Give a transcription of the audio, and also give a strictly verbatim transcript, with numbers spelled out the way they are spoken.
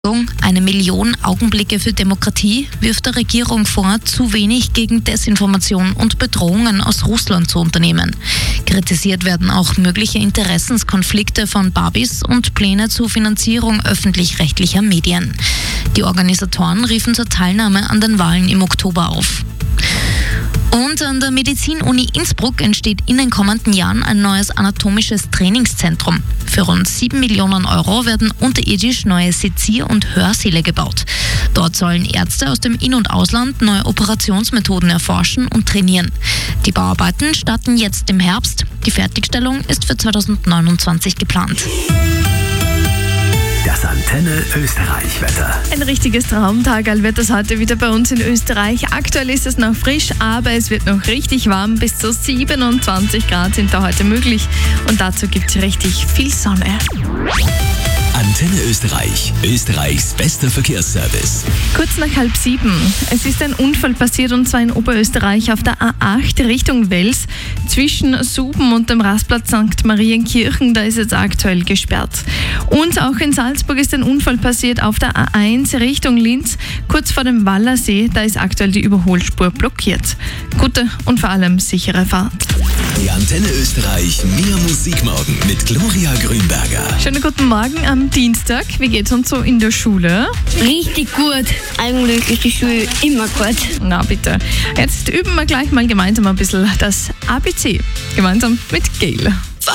Eine Million Augenblicke für Demokratie wirft der Regierung vor, zu wenig gegen Desinformation und Bedrohungen aus Russland zu unternehmen. Kritisiert werden auch mögliche Interessenskonflikte von Babis und Pläne zur Finanzierung öffentlich-rechtlicher Medien. Die Organisatoren riefen zur Teilnahme an den Wahlen im Oktober auf. Und an der Medizin-Uni Innsbruck entsteht in den kommenden Jahren ein neues anatomisches Trainingszentrum. Für rund sieben Millionen Euro werden unterirdisch neue Sezier- und Hörsäle gebaut. Dort sollen Ärzte aus dem In- und Ausland neue Operationsmethoden erforschen und trainieren. Die Bauarbeiten starten jetzt im Herbst. Die Fertigstellung ist für zweitausendneunundzwanzig geplant. Das Antenne Österreich-Wetter. Ein richtiges Traumtag wird es heute wieder bei uns in Österreich. Aktuell ist es noch frisch, aber es wird noch richtig warm. Bis zu siebenundzwanzig Grad sind da heute möglich. Und dazu gibt es richtig viel Sonne. Antenne Österreich, Österreichs bester Verkehrsservice. Kurz nach halb sieben. Es ist ein Unfall passiert und zwar in Oberösterreich auf der A acht Richtung Wels. Zwischen Suben und dem Rastplatz Sankt Marienkirchen, da ist es aktuell gesperrt. Und auch in Salzburg ist ein Unfall passiert auf der A eins Richtung Linz. Kurz vor dem Wallersee, da ist aktuell die Überholspur blockiert. Gute und vor allem sichere Fahrt. Die Antenne Österreich Mehr Musik morgen mit Gloria Grünberger. Schönen guten Morgen am Dienstag. Wie geht's uns so in der Schule? Richtig gut. Eigentlich ist die Schule immer gut. Na bitte. Jetzt üben wir gleich mal gemeinsam ein bisschen das A B C. Gemeinsam mit Gail.